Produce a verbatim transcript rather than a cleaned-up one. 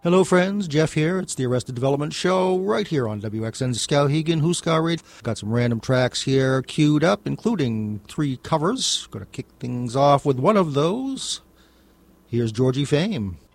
Hello, friends. Jeff here. It's the Arrested Development Show right here on W X N Skowhegan, Huska Radio. Got some random tracks here queued up, including three covers. Going to kick things off with one of those. Here's Georgie Fame.